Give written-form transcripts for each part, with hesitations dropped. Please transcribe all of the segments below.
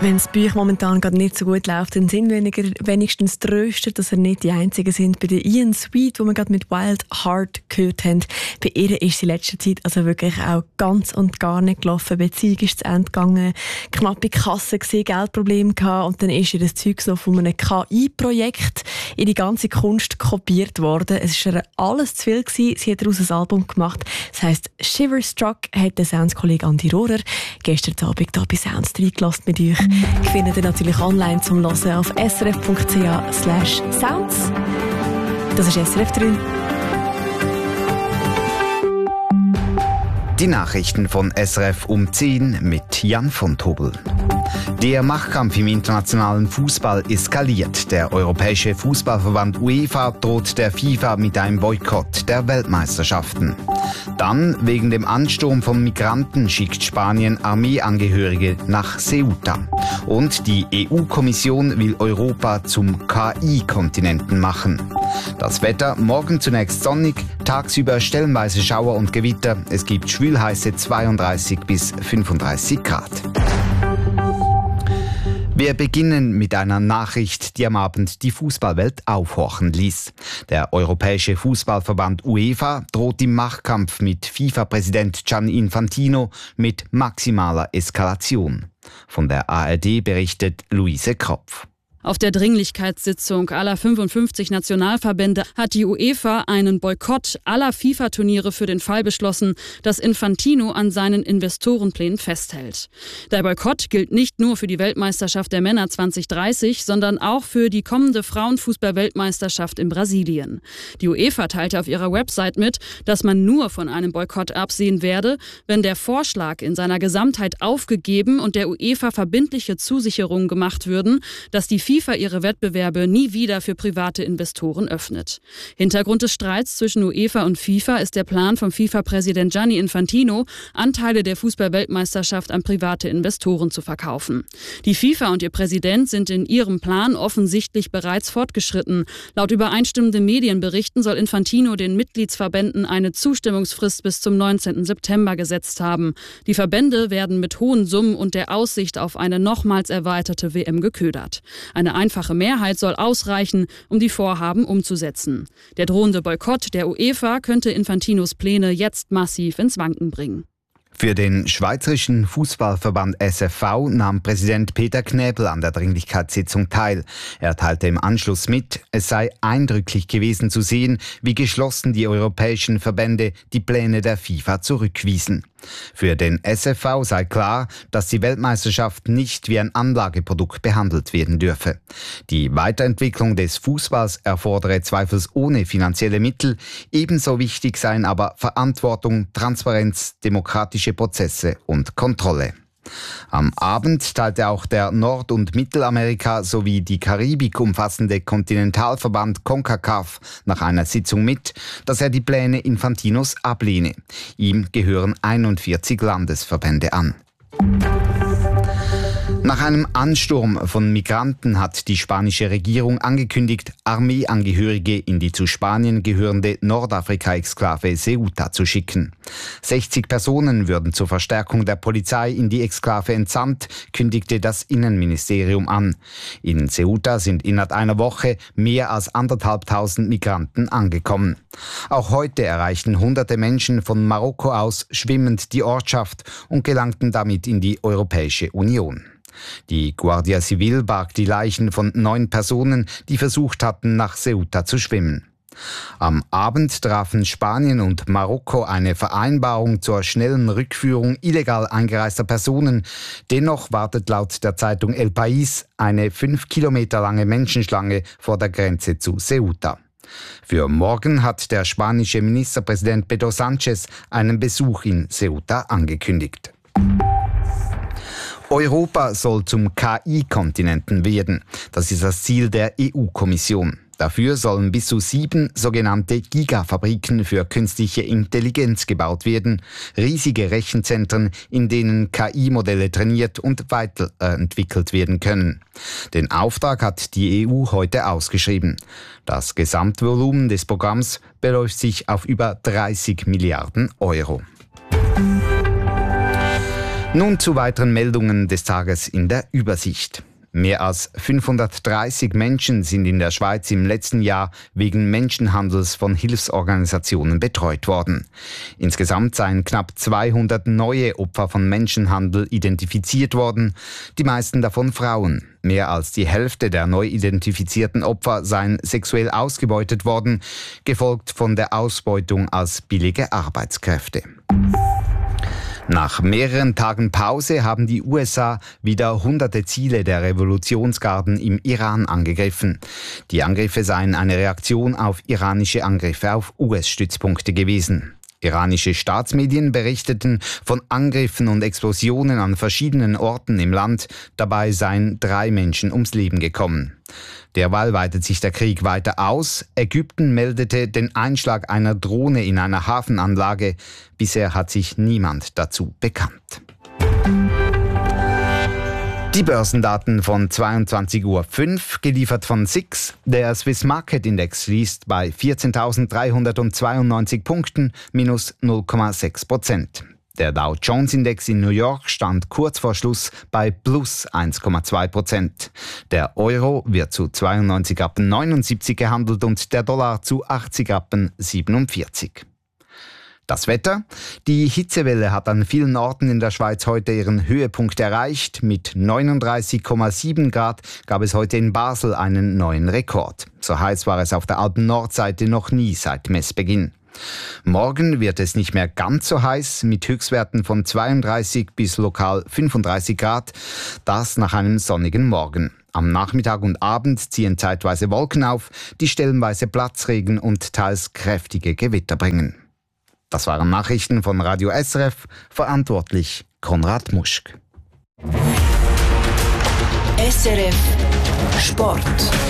Wenn es bei euch momentan gerade nicht so gut läuft, dann sind wir wenigstens tröstet, dass ihr nicht die Einzigen sind. Bei der Ian Sweet, die wir gerade mit Wild Heart gehört haben, bei ihr ist in letzter Zeit also wirklich auch ganz und gar nicht gelaufen. Die Beziehung ist zu Ende gegangen, knappe Kasse gesehen, Geldprobleme gehabt und dann ist ihr das Zeug so von einem KI-Projekt in die ganze Kunst kopiert worden. Es war ihr alles zu viel gewesen. Sie hat daraus ein Album gemacht. Das heisst Shiverstruck, hat der Sounds-Kollege Andi Rohrer gestern Abend hier bei Sounds reingelassen mit euch. Ich finde ihr natürlich online zum Hören auf srf.ch/sounds. Das ist SRF 3. Die Nachrichten von SRF um 10 mit Jan von Tobel. Der Machtkampf im internationalen Fußball eskaliert. Der Europäische Fußballverband UEFA droht der FIFA mit einem Boykott der Weltmeisterschaften. Dann, wegen dem Ansturm von Migranten, schickt Spanien Armeeangehörige nach Ceuta. Und die EU-Kommission will Europa zum KI-Kontinenten machen. Das Wetter, morgen zunächst sonnig, tagsüber stellenweise Schauer und Gewitter. Es gibt schwülheiße 32 bis 35 Grad. Wir beginnen mit einer Nachricht, die am Abend die Fußballwelt aufhorchen ließ. Der Europäische Fußballverband UEFA droht im Machtkampf mit FIFA-Präsident Gianni Infantino mit maximaler Eskalation. Von der ARD berichtet Luise Kropf. Auf der Dringlichkeitssitzung aller 55 Nationalverbände hat die UEFA einen Boykott aller FIFA-Turniere für den Fall beschlossen, dass Infantino an seinen Investorenplänen festhält. Der Boykott gilt nicht nur für die Weltmeisterschaft der Männer 2030, sondern auch für die kommende Frauenfußball-Weltmeisterschaft in Brasilien. Die UEFA teilte auf ihrer Website mit, dass man nur von einem Boykott absehen werde, wenn der Vorschlag in seiner Gesamtheit aufgegeben und der UEFA verbindliche Zusicherungen gemacht würden, dass die FIFA ihre Wettbewerbe nie wieder für private Investoren öffnet. Hintergrund des Streits zwischen UEFA und FIFA ist der Plan von FIFA-Präsident Gianni Infantino, Anteile der Fußball-Weltmeisterschaft an private Investoren zu verkaufen. Die FIFA und ihr Präsident sind in ihrem Plan offensichtlich bereits fortgeschritten. Laut übereinstimmenden Medienberichten soll Infantino den Mitgliedsverbänden eine Zustimmungsfrist bis zum 19. September gesetzt haben. Die Verbände werden mit hohen Summen und der Aussicht auf eine nochmals erweiterte WM geködert. Eine einfache Mehrheit soll ausreichen, um die Vorhaben umzusetzen. Der drohende Boykott der UEFA könnte Infantinos Pläne jetzt massiv ins Wanken bringen. Für den Schweizerischen Fußballverband SFV nahm Präsident Peter Knäbel an der Dringlichkeitssitzung teil. Er teilte im Anschluss mit, es sei eindrücklich gewesen zu sehen, wie geschlossen die europäischen Verbände die Pläne der FIFA zurückwiesen. Für den SFV sei klar, dass die Weltmeisterschaft nicht wie ein Anlageprodukt behandelt werden dürfe. Die Weiterentwicklung des Fußballs erfordere zweifelsohne finanzielle Mittel. Ebenso wichtig seien aber Verantwortung, Transparenz, demokratische Prozesse und Kontrolle. Am Abend teilte auch der Nord- und Mittelamerika sowie die Karibik umfassende Kontinentalverband CONCACAF nach einer Sitzung mit, dass er die Pläne Infantinos ablehne. Ihm gehören 41 Landesverbände an. Nach einem Ansturm von Migranten hat die spanische Regierung angekündigt, Armeeangehörige in die zu Spanien gehörende Nordafrika-Exklave Ceuta zu schicken. 60 Personen würden zur Verstärkung der Polizei in die Exklave entsandt, kündigte das Innenministerium an. In Ceuta sind innerhalb einer Woche mehr als 1.500 Migranten angekommen. Auch heute erreichten hunderte Menschen von Marokko aus schwimmend die Ortschaft und gelangten damit in die Europäische Union. Die Guardia Civil barg die Leichen von 9 Personen, die versucht hatten, nach Ceuta zu schwimmen. Am Abend trafen Spanien und Marokko eine Vereinbarung zur schnellen Rückführung illegal eingereister Personen. Dennoch wartet laut der Zeitung El País eine 5 Kilometer lange Menschenschlange vor der Grenze zu Ceuta. Für morgen hat der spanische Ministerpräsident Pedro Sánchez einen Besuch in Ceuta angekündigt. Europa soll zum KI-Kontinenten werden. Das ist das Ziel der EU-Kommission. Dafür sollen bis zu 7 sogenannte Gigafabriken für künstliche Intelligenz gebaut werden. Riesige Rechenzentren, in denen KI-Modelle trainiert und weiterentwickelt werden können. Den Auftrag hat die EU heute ausgeschrieben. Das Gesamtvolumen des Programms beläuft sich auf über 30 Milliarden Euro. Nun zu weiteren Meldungen des Tages in der Übersicht. Mehr als 530 Menschen sind in der Schweiz im letzten Jahr wegen Menschenhandels von Hilfsorganisationen betreut worden. Insgesamt seien knapp 200 neue Opfer von Menschenhandel identifiziert worden, die meisten davon Frauen. Mehr als die Hälfte der neu identifizierten Opfer seien sexuell ausgebeutet worden, gefolgt von der Ausbeutung als billige Arbeitskräfte. Nach mehreren Tagen Pause haben die USA wieder hunderte Ziele der Revolutionsgarden im Iran angegriffen. Die Angriffe seien eine Reaktion auf iranische Angriffe auf US-Stützpunkte gewesen. Iranische Staatsmedien berichteten von Angriffen und Explosionen an verschiedenen Orten im Land. Dabei seien 3 Menschen ums Leben gekommen. Derweil weitet sich der Krieg weiter aus. Ägypten meldete den Einschlag einer Drohne in einer Hafenanlage. Bisher hat sich niemand dazu bekannt. Die Börsendaten von 22:05 Uhr, geliefert von SIX. Der Swiss Market Index schließt bei 14.392 Punkten, minus 0,6%. Der Dow Jones Index in New York stand kurz vor Schluss bei plus 1,2%. Der Euro wird zu 92,79 Rappen gehandelt und der Dollar zu 80,47 Rappen. Das Wetter. Die Hitzewelle hat an vielen Orten in der Schweiz heute ihren Höhepunkt erreicht. Mit 39,7 Grad gab es heute in Basel einen neuen Rekord. So heiß war es auf der Alpen-Nordseite noch nie seit Messbeginn. Morgen wird es nicht mehr ganz so heiß, mit Höchstwerten von 32 bis lokal 35 Grad. Das nach einem sonnigen Morgen. Am Nachmittag und Abend ziehen zeitweise Wolken auf, die stellenweise Platzregen und teils kräftige Gewitter bringen. Das waren Nachrichten von Radio SRF, verantwortlich Konrad Muschk. SRF Sport.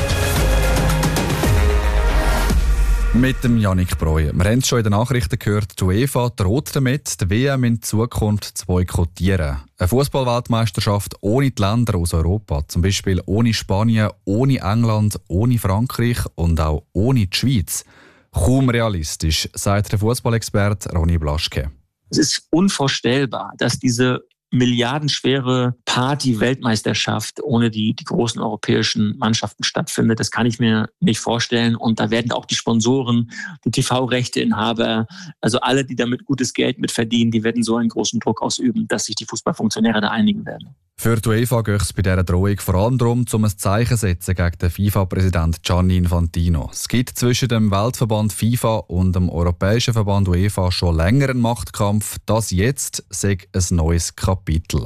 Mit dem Yannick Breuer. Wir haben es schon in den Nachrichten gehört, die UEFA droht damit, die WM in Zukunft zu boykottieren. Eine Fußball-Weltmeisterschaft ohne die Länder aus Europa, zum Beispiel ohne Spanien, ohne England, ohne Frankreich und auch ohne die Schweiz. Kaum realistisch, sagt der Fußballexperte Ronny Blaschke. Es ist unvorstellbar, dass diese milliardenschwere Party-Weltmeisterschaft ohne die großen europäischen Mannschaften stattfindet. Das kann ich mir nicht vorstellen. Und da werden auch die Sponsoren, die TV-Rechteinhaber, also alle, die damit gutes Geld mitverdienen, die werden so einen großen Druck ausüben, dass sich die Fußballfunktionäre da einigen werden. Für die UEFA geht es bei dieser Drohung vor allem darum, um ein Zeichen zu setzen gegen den FIFA-Präsident Gianni Infantino. Es gibt zwischen dem Weltverband FIFA und dem Europäischen Verband UEFA schon länger einen Machtkampf. Das jetzt sei ein neues Kapitel.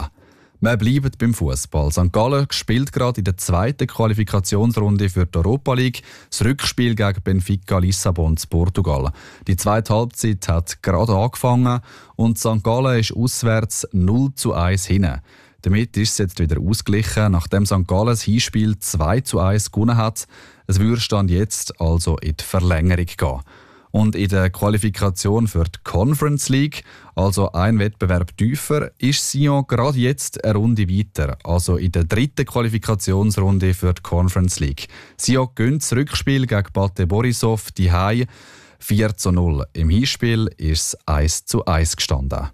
Wir bleiben beim Fußball. St. Gallen spielt gerade in der zweiten Qualifikationsrunde für die Europa League das Rückspiel gegen Benfica Lissabon zu Portugal. Die zweite Halbzeit hat gerade angefangen und St. Gallen ist auswärts 0:1 hinten. Damit ist es jetzt wieder ausgeglichen, nachdem St. Gallen das Hinspiel 2:1 gewonnen hat. Es würde Stand jetzt also in die Verlängerung gehen. Und in der Qualifikation für die Conference League, also ein Wettbewerb tiefer, ist Sion gerade jetzt eine Runde weiter, also in der dritten Qualifikationsrunde für die Conference League. Sion gewinnt das Rückspiel gegen Bate Borisov daheim 4:0. Im Hinspiel ist es 1:1 gestanden.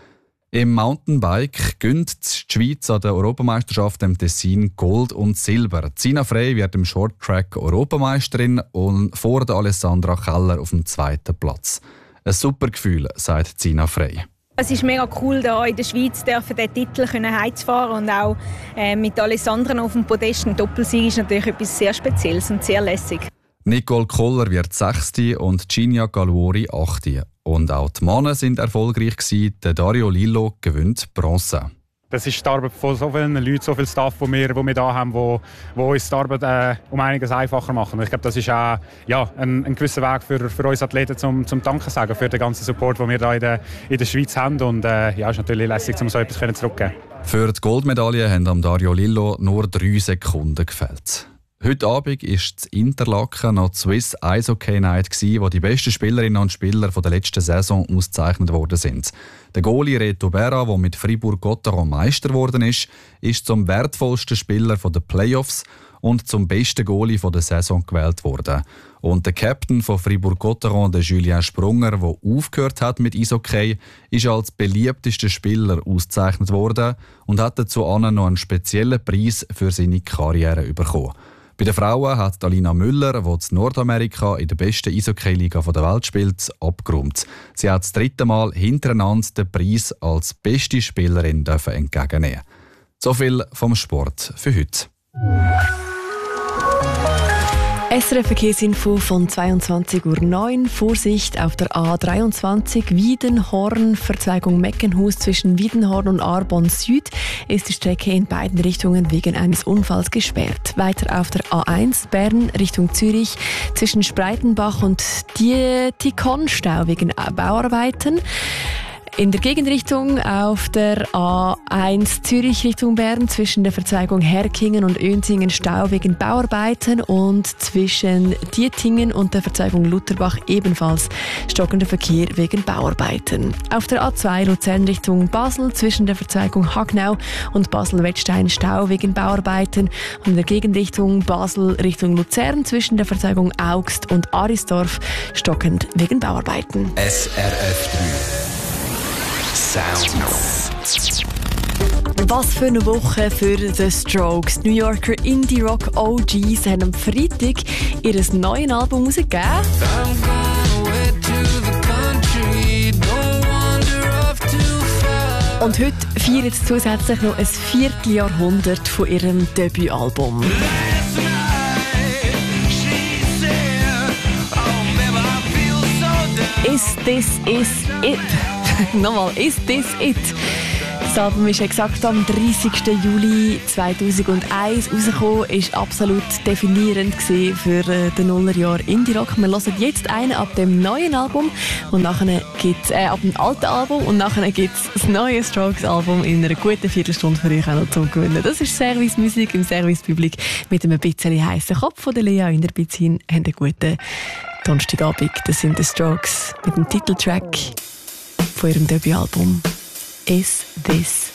Im Mountainbike gönnt die Schweiz an der Europameisterschaft im Tessin Gold und Silber. Zina Frey wird im Shorttrack Europameisterin und vor der Alessandra Keller auf dem zweiten Platz. Ein super Gefühl, sagt Zina Frey. Es ist mega cool, hier in der Schweiz den Titel heimzufahren und auch mit Alessandra auf dem Podest. Ein Doppelsieg ist natürlich etwas sehr Spezielles und sehr lässig. Nicole Koller wird 6. und Ginia Galuori 8. Und auch die Männer sind erfolgreich gewesen. Der Dario Lillo gewinnt Bronze. Das ist die Arbeit von so vielen Leuten, so viel Staff, die wir hier haben, wo uns die Arbeit um einiges einfacher machen. Ich glaube, das ist auch ein gewisser Weg für uns Athleten zum Danke sagen für den ganzen Support, den wir hier in der Schweiz haben. Und es ist natürlich lässig, um so etwas zurückzugeben. Für die Goldmedaille haben am Dario Lillo nur 3 Sekunden gefehlt. Heute Abend war das Interlaken noch die Swiss Ice Hockey Night, wo die besten Spielerinnen und Spieler der letzten Saison ausgezeichnet worden sind. Der Goalie Reto Berra, der mit Fribourg-Gotteron Meister geworden ist zum wertvollsten Spieler der Playoffs und zum besten Goalie der Saison gewählt worden. Und der Captain von Fribourg-Gotteron, der Julien Sprunger, der aufgehört hat mit Eishockey, ist als beliebtester Spieler ausgezeichnet worden und hat dazu noch einen speziellen Preis für seine Karriere bekommen. Bei den Frauen hat Alina Müller, die in Nordamerika in der besten Eishockey-Liga der Welt spielt, abgeräumt. Sie hat das 3. Mal hintereinander den Preis als beste Spielerin entgegennehmen. So viel vom Sport für heute. SRF Verkehrsinfo von 22:09 Uhr. Vorsicht auf der A23 Wiedenhorn, Verzweigung Meckenhus zwischen Wiedenhorn und Arbon Süd ist die Strecke in beiden Richtungen wegen eines Unfalls gesperrt. Weiter auf der A1 Bern Richtung Zürich zwischen Spreitenbach und Dietikon-Stau wegen Bauarbeiten. In der Gegenrichtung auf der A1 Zürich Richtung Bern zwischen der Verzweigung Herkingen und Önsingen Stau wegen Bauarbeiten und zwischen Dietingen und der Verzweigung Lutherbach ebenfalls stockender Verkehr wegen Bauarbeiten. Auf der A2 Luzern Richtung Basel zwischen der Verzweigung Hagnau und Basel-Wettstein Stau wegen Bauarbeiten und in der Gegenrichtung Basel Richtung Luzern zwischen der Verzweigung Augst und Arisdorf stockend wegen Bauarbeiten. SRF 3 Sounds. Was für eine Woche für The Strokes. New Yorker Indie-Rock OGs haben am Freitag ihr neues Album rausgegeben. Und heute feiern sie zusätzlich noch ein Vierteljahrhundert von ihrem Debütalbum. Is This Is It? Nochmal, Is This It? Das Album ist exakt am 30. Juli 2001 rausgekommen, ist absolut definierend für den Nullerjahr Indie-Rock. Wir hören jetzt einen ab dem neuen Album und nachher gibt's ab dem alten Album und nachher gibt es das neue Strokes-Album in einer guten Viertelstunde für euch auch noch zum Gewinnen. Das ist Service Musik im Service Public mit einem bisschen heissen Kopf von der Lea Inderbizin. Haben einen guten Donnerstagabend. Das sind die Strokes mit dem Titeltrack von ihrem Debütalbum Is This